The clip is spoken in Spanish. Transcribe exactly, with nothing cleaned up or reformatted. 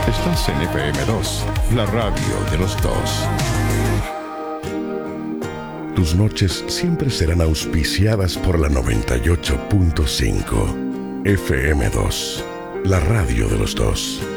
Estás en F M dos, la radio de los dos. Tus noches siempre serán auspiciadas por la noventa y ocho punto cinco. F M dos, la radio de los dos.